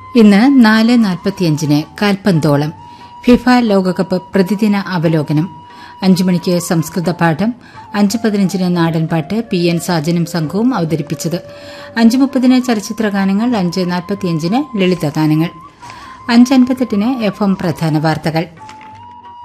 ഇന്ന് 4:45 കാൽപന്തോളം ഫിഫ ലോകകപ്പ് പ്രതിദിന അവലോകനം. 5 മണിക്ക് സംസ്കൃത പാഠം, 5:15 നാടൻപാട്ട് പി എൻ സാജനും സംഘവും അവതരിപ്പിച്ചത്, 5:30 ചലച്ചിത്രഗാനങ്ങൾ, 5:45 ലളിതഗാനങ്ങൾ, 5:58 FM പ്രധാന വാർത്തകൾ.